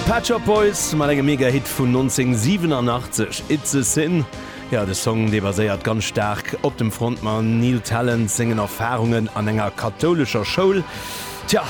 Pet Shop Boys mal engem Megahit vun 1987 It's a Sin. Ja, de Song de baséiert ganz stark op dem Frontmann Neil Tallent singen Erfahrungen an enger katholischer Schoul.